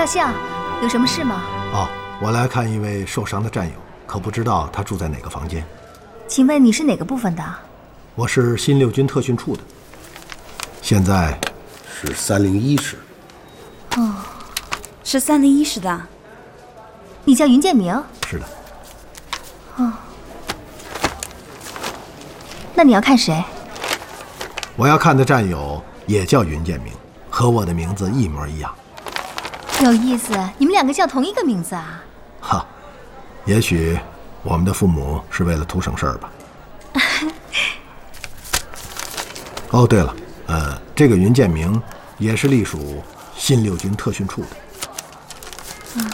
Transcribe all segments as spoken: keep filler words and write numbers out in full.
少校，有什么事吗？ 哦，我来看一位受伤的战友，可不知道他住在哪个房间。 请问你是哪个部分的？ 我是新六军特训处的，现在是三零一师。 哦，是三零一师的。 你叫云建明？ 是的。 哦，那你要看谁？ 我要看的战友也叫云建明，和我的名字一模一样。 有意思，你们两个叫同一个名字啊？ 哈，也许我们的父母是为了图省事儿吧。哦，对了，呃，这个云建明也是隶属新六军特训处的。 嗯。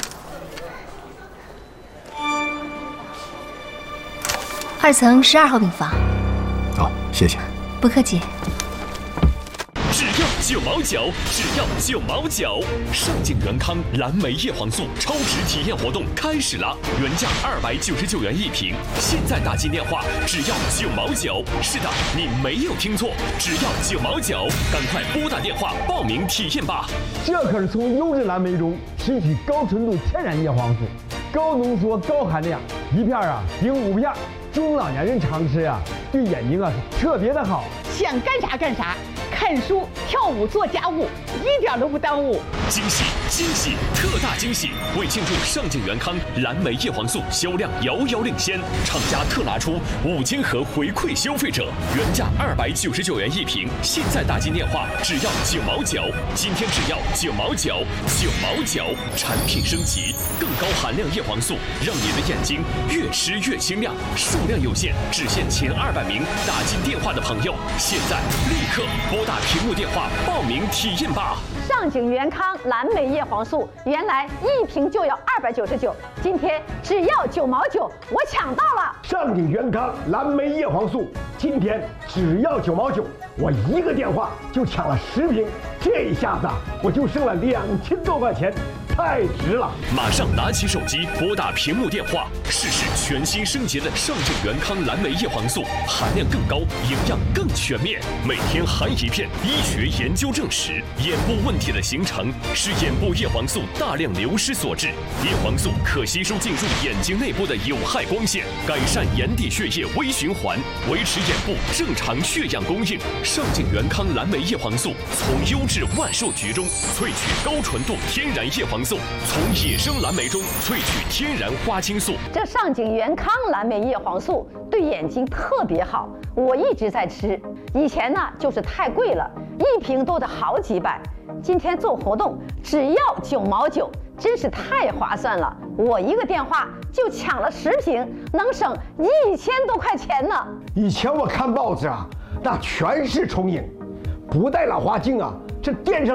二层十二号病房。 好，谢谢。 不客气。 只要九毛九，只要九毛九！上镜元康蓝莓叶黄素超值体验活动开始了，原价二百九十九元一瓶，现在打进电话只要九毛九。是的，你没有听错，只要九毛九，赶快拨打电话报名体验吧！ 这可是从优质蓝莓中提取高纯度天然叶黄素，高浓缩高含量，一片啊顶五片。中老年人常吃啊，对眼睛啊是特别的好。 想干啥干啥，看书、跳舞、做家务，一点都不耽误。 惊喜惊喜特大惊喜！为庆祝上镜元康蓝莓叶黄素销量遥遥领先，厂家特拿出五千盒回馈消费者，原价二百九十九元一瓶，现在打进电话只要九毛九，今天只要九毛九，九毛九，产品升级，更高含量叶黄素，让你的眼睛越吃越清亮。数量有限，只限前二百名打进电话的朋友，现在立刻拨打屏幕电话报名体验吧！ 上镜元康蓝莓叶黄素原来一瓶就要二百九十九，今天只要九毛九，我抢到了！ 上镜元康蓝莓叶黄素今天只要九毛九，我一个电话就抢了十瓶，这一下子我就剩了两千多块钱，太值了！ 马上拿起手机拨打屏幕电话，试试全新升级的上镜元康蓝莓叶黄素，含量更高，营养更全面，每天含一片。医学研究证实，眼部问题的形成是眼部叶黄素大量流失所致。叶黄素可吸收进入眼睛内部的有害光线，改善眼底血液微循环，维持眼部正常血氧供应。上镜元康蓝莓叶黄素从优质万寿菊中萃取高纯度天然叶黄素，从野生蓝莓中萃取天然花青素。 这上镜元康蓝莓叶黄素对眼睛特别好，我一直在吃。以前呢就是太贵了，一瓶都得好几百。今天做活动只要九毛九，真是太划算了。我一个电话就抢了十瓶，能省一千多块钱呢。 以前我看报纸啊，那全是重影，不戴老花镜啊，这电视